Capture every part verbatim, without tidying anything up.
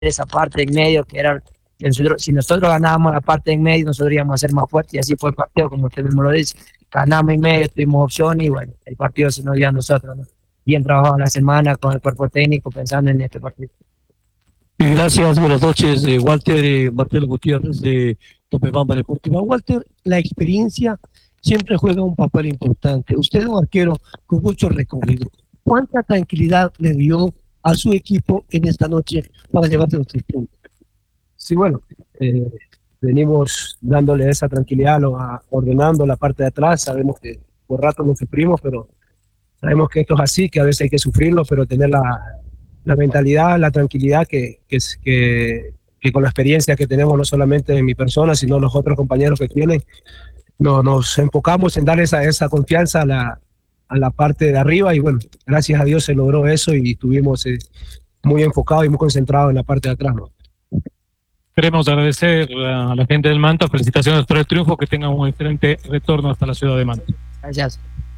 esa parte en medio que era, nosotros, si nosotros ganábamos la parte en medio, nosotros íbamos a ser más fuertes y así fue el partido, como usted mismo lo dice. Ganamos en medio, tuvimos opciones y bueno, el partido se nos dio a nosotros, ¿no? Bien trabajado la semana con el cuerpo técnico pensando en este partido. Gracias, buenas noches, eh, Walter eh, Marcelo Gutiérrez de Topebamba Deportiva. Walter, la experiencia siempre juega un papel importante. Usted es un arquero con mucho recorrido. ¿Cuánta tranquilidad le dio a su equipo en esta noche para llevarse los tres puntos? Sí, bueno, eh, venimos dándole esa tranquilidad, lo, a, ordenando la parte de atrás. Sabemos que por rato nos sufrimos, pero sabemos que esto es así, que a veces hay que sufrirlo, pero tener la, la mentalidad, la tranquilidad que, que, que, que con la experiencia que tenemos, no solamente en mi persona, sino los otros compañeros que tienen, no, nos enfocamos en dar esa, esa confianza a la, a la parte de arriba y bueno, gracias a Dios se logró eso y estuvimos eh, muy enfocados y muy concentrados en la parte de atrás, ¿no? Queremos agradecer a la gente del Manta, felicitaciones por el triunfo, que tengan un excelente retorno hasta la ciudad de Manta. Gracias.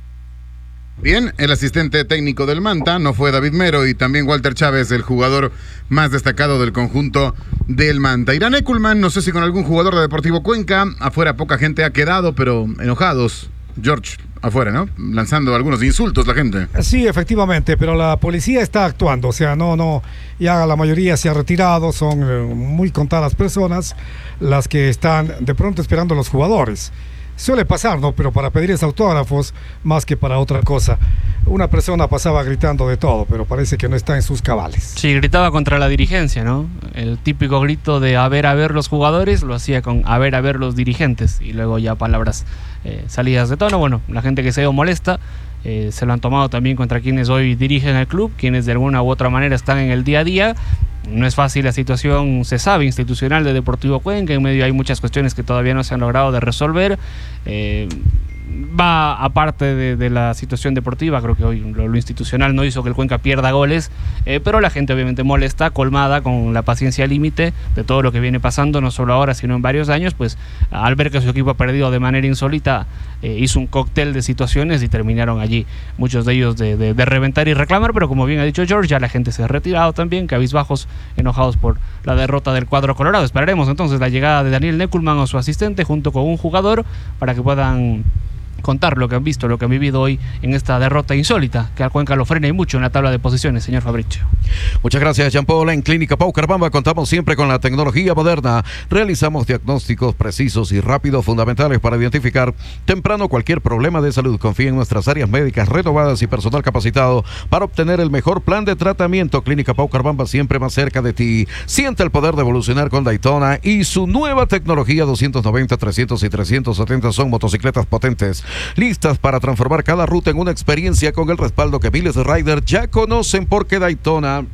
Bien, el asistente técnico del Manta no fue David Mero y también Walter Chávez, el jugador más destacado del conjunto del Manta. Irán Eculman, no sé si con algún jugador de Deportivo Cuenca, afuera poca gente ha quedado, pero enojados. George, afuera, ¿no? Lanzando algunos insultos la gente. Sí, efectivamente, pero la policía está actuando, o sea, no, no, ya la mayoría se ha retirado, son eh, muy contadas personas las que están de pronto esperando a los jugadores. Suele pasar, ¿no? Pero para pedirles autógrafos más que para otra cosa. Una persona pasaba gritando de todo, pero parece que no está en sus cabales. Sí, gritaba contra la dirigencia, ¿no? El típico grito de a ver, a ver los jugadores, lo hacía con a ver, a ver los dirigentes. Y luego ya palabras eh, salidas de tono. Bueno, la gente que se dio molesta, eh, se lo han tomado también contra quienes hoy dirigen el club, quienes de alguna u otra manera están en el día a día. No es fácil la situación, se sabe, institucional de Deportivo Cuenca. En medio hay muchas cuestiones que todavía no se han logrado de resolver. Eh, va aparte de, de la situación deportiva, creo que hoy lo, lo institucional no hizo que el Cuenca pierda goles, eh, pero la gente obviamente molesta, colmada, con la paciencia límite de todo lo que viene pasando, no solo ahora sino en varios años, pues al ver que su equipo ha perdido de manera insólita, eh, hizo un cóctel de situaciones y terminaron allí muchos de ellos de, de, de reventar y reclamar, pero como bien ha dicho George, ya la gente se ha retirado también, cabizbajos, enojados por la derrota del cuadro colorado. Esperaremos entonces la llegada de Daniel Neculman o su asistente junto con un jugador para que puedan contar lo que han visto, lo que han vivido hoy en esta derrota insólita, que al Cuenca lo frena y mucho en la tabla de posiciones, señor Fabricio. Muchas gracias, Jean Paul. En Clínica Pau Carabamba contamos siempre con la tecnología moderna. Realizamos diagnósticos precisos y rápidos, fundamentales para identificar temprano cualquier problema de salud. Confía en nuestras áreas médicas renovadas y personal capacitado para obtener el mejor plan de tratamiento. Clínica Pau Carabamba, siempre más cerca de ti. Siente el poder de evolucionar con Daytona y su nueva tecnología. Doscientos noventa, trescientos y trescientos setenta son motocicletas potentes, listas para transformar cada ruta en una experiencia, con el respaldo que miles de riders ya conocen, porque Daytona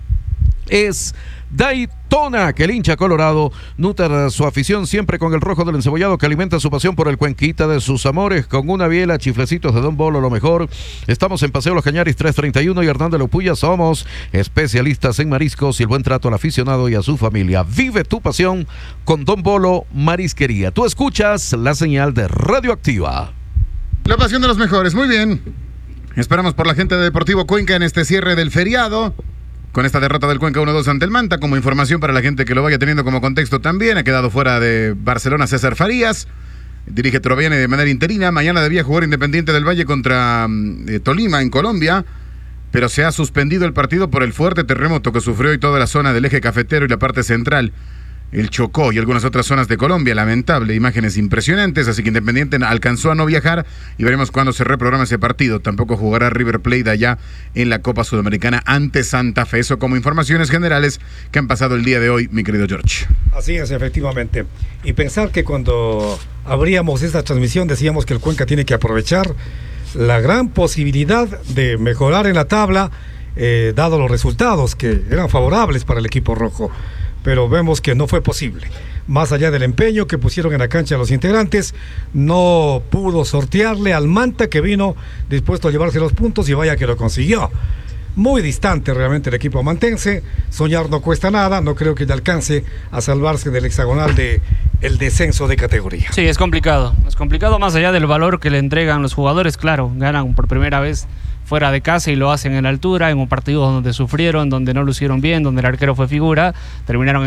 es Daytona, que el hincha colorado nutre su afición siempre con el rojo del encebollado, que alimenta su pasión por el Cuenquita de sus amores, con una biela, chiflecitos de Don Bolo, lo mejor. Estamos en Paseo Los Cañaris trescientos treinta y uno y Hernán de Lopuya. Somos especialistas en mariscos y el buen trato al aficionado y a su familia. Vive tu pasión con Don Bolo Marisquería. Tú escuchas la señal de Radioactiva. La pasión de los mejores, muy bien. Esperamos por la gente de Deportivo Cuenca en este cierre del feriado, con esta derrota del Cuenca uno dos ante el Manta. Como información para la gente que lo vaya teniendo como contexto también, ha quedado fuera de Barcelona César Farías, dirige Troviani de manera interina. Mañana debía jugar Independiente del Valle contra eh, Tolima en Colombia, pero se ha suspendido el partido por el fuerte terremoto que sufrió hoy toda la zona del eje cafetero y la parte central, el Chocó y algunas otras zonas de Colombia. Lamentable, imágenes impresionantes, así que Independiente alcanzó a no viajar y veremos cuándo se reprograma ese partido. Tampoco jugará River Plate allá en la Copa Sudamericana ante Santa Fe. Eso como informaciones generales que han pasado el día de hoy, mi querido George. Así es, efectivamente. Y pensar que cuando abríamos esta transmisión decíamos que el Cuenca tiene que aprovechar la gran posibilidad de mejorar en la tabla, eh, dado los resultados que eran favorables para el equipo rojo. Pero vemos que no fue posible. Más allá del empeño que pusieron en la cancha los integrantes, no pudo sortearle al Manta, que vino dispuesto a llevarse los puntos, y vaya que lo consiguió. Muy distante realmente el equipo mantense. Soñar no cuesta nada, no creo que le alcance a salvarse del hexagonal de el descenso de categoría. Sí, es complicado, es complicado más allá del valor que le entregan los jugadores. Claro, ganan por primera vez fuera de casa y lo hacen en la altura, en un partido donde sufrieron, donde no lo hicieron bien, donde el arquero fue figura, terminaron